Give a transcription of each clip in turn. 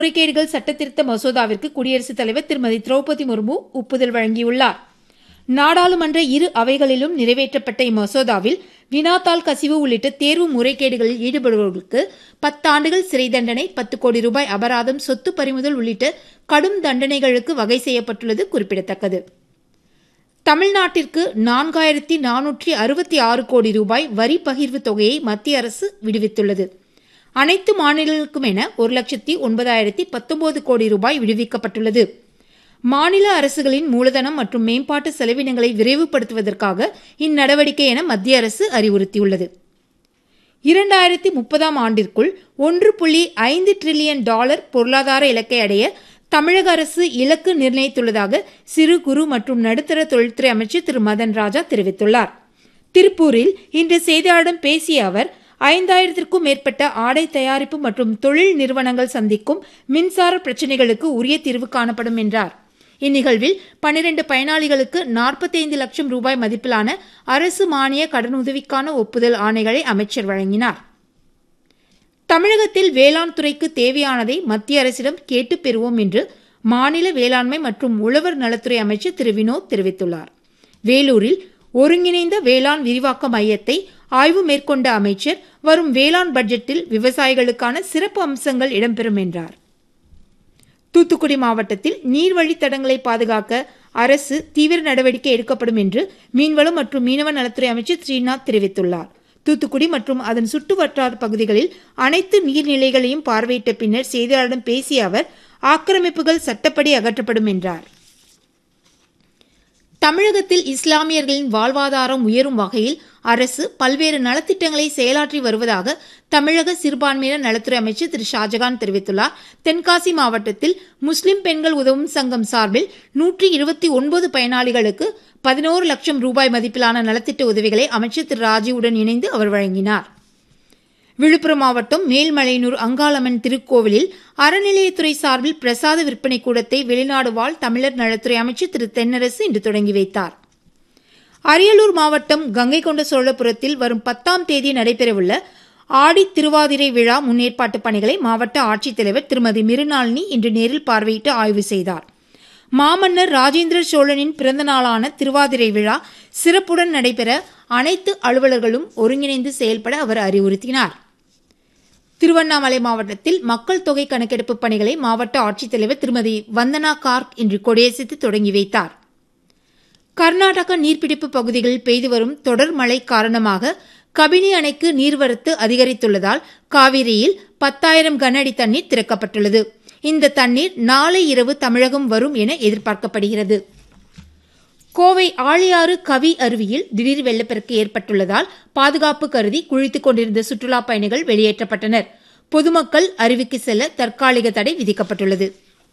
முறைகேடுகள் சட்டத்திருத்த மசோதாவிற்கு குடியரசுத் தலைவர் திருமதி திரௌபதி முர்மு ஒப்புதல் வழங்கியுள்ளார். நாடாளுமன்ற இரு அவைகளிலும் நிறைவேற்றப்பட்ட இம்மசோதாவில் வினாத்தாள் கசிவு உள்ளிட்ட தேர்வு முறைகேடுகளில் ஈடுபடுபவர்களுக்கு 10 ஆண்டுகள் சிறை தண்டனை, 10 கோடி ரூபாய் அபராதம், சொத்து பறிமுதல் உள்ளிட்ட கடும் தண்டனைகளுக்கு வகை செய்யப்பட்டுள்ளது குறிப்பிடத்தக்கது. தமிழ்நாட்டிற்கு 4466 கோடி ரூபாய் வரி பகிர்வு தொகையை மத்திய அரசு விடுவித்துள்ளது. அனைத்து மாநிலங்களுக்கும் என 1,09,019 கோடி ரூபாய் விடுவிக்கப்பட்டுள்ளது. மாநில அரசுகளின் மூலதனம் மற்றும் மேம்பாட்டு செலவினங்களை விரைவுபடுத்துவதற்காக இந்நடவடிக்கை என மத்திய அரசு அறிவுறுத்தியுள்ளது. 2030ஆம் ஆண்டிற்குள் $1.5 டிரில்லியன் பொருளாதார இலக்கை அடைய தமிழக அரசு இலக்கு நிர்ணயித்துள்ளதாக சிறு குறு மற்றும் நடுத்தர தொழில்துறை அமைச்சர் திரு மதன் ராஜா தெரிவித்துள்ளார். திருப்பூரில் இன்று செய்தியாளர்களிடம் பேசிய அவர், 5000க்கும் மேற்பட்ட ஆடை தயாரிப்பு மற்றும் தொழில் நிறுவனங்கள் சந்திக்கும் மின்சார பிரச்சினைகளுக்கு உரிய தீர்வு காணப்படும் என்றார். இந்நிகழ்வில் 12 பயனாளிகளுக்கு 45 லட்சம் ரூபாய் மதிப்பிலான அரசு மானிய கடனுதவிக்கான ஒப்புதல் ஆணைகளை அமைச்சர் வழங்கினார். தமிழகத்தில் வேளாண் துறைக்கு தேவையானதை மத்திய அரசிடம் கேட்டு பெறுவோம் என்று மாநில வேளாண்மை மற்றும் உழவர் நலத்துறை அமைச்சர் திரு வினோத் தெரிவித்துள்ளார். வேலூரில் ஒருங்கிணைந்த வேளாண் விரிவாக்க மையத்தை ஆய்வு மேற்கொண்ட அமைச்சர், வரும் வேளாண் பட்ஜெட்டில் விவசாயிகளுக்கான சிறப்பு அம்சங்கள் இடம்பெறும் என்றார். தூத்துக்குடி மாவட்டத்தில் நீர்வழித்தடங்களை பாதுகாக்க அரசு தீவிர நடவடிக்கை எடுக்கப்படும் என்று மீன்வளம் மற்றும் மீனவ நலத்துறை அமைச்சர் ஸ்ரீநாத் தெரிவித்துள்ளார். தூத்துக்குடி மற்றும் அதன் சுற்று வட்டார பகுதிகளில் அனைத்து நீர்நிலைகளையும் பார்வையிட்ட பின்னர் செய்தியாளர்களிடம் பேசிய அவர், ஆக்கிரமிப்புகள் சட்டப்படி அகற்றப்படும் என்றார். தமிழகத்தில் இஸ்லாமியர்களின் வாழ்வாதாரம் உயரும் வகையில் அரசு பல்வேறு நலத்திட்டங்களை செயலாற்றி வருவதாக தமிழக சிறுபான்மையினர் நலத்துறை அமைச்சர் திரு ஷாஜகான் தெரிவித்துள்ளார். தென்காசி மாவட்டத்தில் முஸ்லிம் பெண்கள் உதவும் சங்கம் சார்பில் 129 பயனாளிகளுக்கு 11 லட்சம் ரூபாய் மதிப்பிலான நலத்திட்ட உதவிகளை அமைச்சர் திரு ராஜீவுடன் இணைந்து அவர் வழங்கினார். விழுப்புரம் மாவட்டம் மேல்மலையனூர் அங்காளம்மன் திருக்கோவிலில் அறநிலையத்துறை சார்பில் பிரசாத விற்பனை கூடத்தை வெளிநாடு வாழ் தமிழர் நலத்துறை அமைச்சர் திரு தென்னரசு இன்று தொடங்கி வைத்தார். அரியலூர் மாவட்டம் கங்கை கொண்ட சோழபுரத்தில் வரும் 10ஆம் தேதி நடைபெறவுள்ள ஆடி திருவாதிரை விழா முன்னேற்பாட்டு பணிகளை மாவட்ட ஆட்சித்தலைவர் திருமதி மிருநாளினி இன்று நேரில் பார்வையிட்டு ஆய்வு செய்தார். மாமன்னர் ராஜேந்திர சோழனின் பிறந்த நாளான திருவாதிரை விழா சிறப்புடன் நடைபெற அனைத்து அலுவலர்களும் ஒருங்கிணைந்து செயல்பட அவர் அறிவுறுத்தினார். திருவண்ணாமலை மாவட்டத்தில் மக்கள் தொகை கணக்கெடுப்பு பணிகளை மாவட்ட ஆட்சித்தலைவர் திருமதி வந்தனா கார்க் இன்று கொடியசைத்து தொடங்கி வைத்தார். கர்நாடக நீர்பிடிப்பு பகுதிகளில் பெய்து வரும் தொடர் மழை காரணமாக கபினி அணைக்கு நீர்வரத்து அதிகரித்துள்ளதால் காவிரியில் 10,000 கன அடி தண்ணீர் திறக்கப்பட்டுள்ளது. இந்த தண்ணீர் நாளை இரவு தமிழகம் வரும் என எதிர்பார்க்கப்படுகிறது. கோவை ஆழியாறு கவி அருவியில் திடீர் வெள்ளப்பெருக்கு ஏற்பட்டுள்ளதால் பாதுகாப்பு கருதி குளித்துக் கொண்டிருந்த சுற்றுலாப் பயணிகள் வெளியேற்றப்பட்டனர். பொதுமக்கள் அருவிக்கு செல்ல தற்காலிக தடை விதிக்கப்பட்டுள்ளது.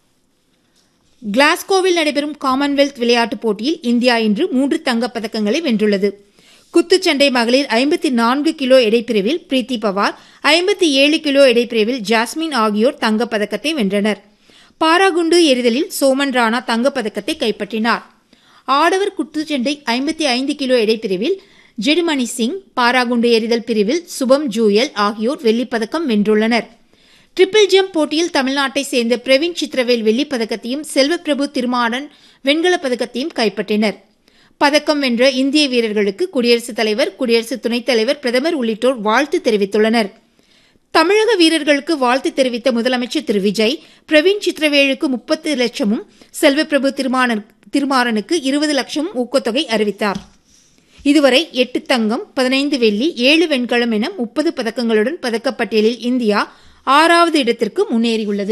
கிளாஸ்கோவில் நடைபெறும் காமன்வெல்த் விளையாட்டுப் போட்டியில் இந்தியா இன்று 3 தங்கப்பதக்கங்களை வென்றுள்ளது. குத்துச்சண்டை மகளிர் 54 கிலோ எடைப்பிரிவில் பிரீத்தி பவார், 57 கிலோ எடைப்பிரிவில் ஜாஸ்மின் ஆகியோர் தங்கப்பதக்கத்தை வென்றனர். பாராகுண்டு எறிதலில் சோமன் ராணா தங்கப்பதக்கத்தை கைப்பற்றினார். ஆடவர் குத்துச்சண்டை 55 கிலோ எடைப்பிரிவில் ஜெடுமணி சிங், பாராகுண்டு எறிதல் பிரிவில் சுபம் ஜூயல் ஆகியோர் வெள்ளிப்பதக்கம் வென்றுள்ளனர். ட்ரிபிள் ஜம்ப் போட்டியில் தமிழ்நாட்டை சேர்ந்த பிரவீன் சித்திரவேல் வெள்ளிப்பதக்கத்தையும் செல்வப்பிரபு திருமாறன் வெண்கலப் பதக்கத்தையும் கைப்பற்றினர். பதக்கம் வென்ற இந்திய வீரர்களுக்கு குடியரசுத் தலைவர், குடியரசு துணைத் தலைவர், பிரதமர் உள்ளிட்டோர் வாழ்த்து தெரிவித்துள்ளனர். தமிழக வீரர்களுக்கு வாழ்த்து தெரிவித்த முதலமைச்சர் திரு விஜய், பிரவீன் சித்திரவேலுக்கு 30 லட்சமும் செல்வப்பிரபு திருமாறனுக்கு 20 லட்சமும் ஊக்கத்தொகை அறிவித்தார். இதுவரை 8 தங்கம், 15 வெள்ளி, 7 வெண்கலம் என 30 பதக்கங்களுடன் பதக்கப்பட்டியலில் இந்தியா 6வது இடத்திற்கு முன்னேறியுள்ளது.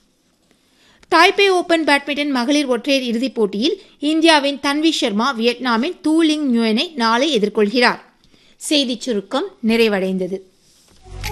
தாய்பே ஓபன் பேட்மிண்டன் மகளிர் ஒற்றையர் இறுதிப் போட்டியில் இந்தியாவின் தன்வி சர்மா வியட்நாமின் தூ லிங் நியூயனை நாளை எதிர்கொள்கிறார். செய்திச் சுருக்கம் நிறைவடைந்தது.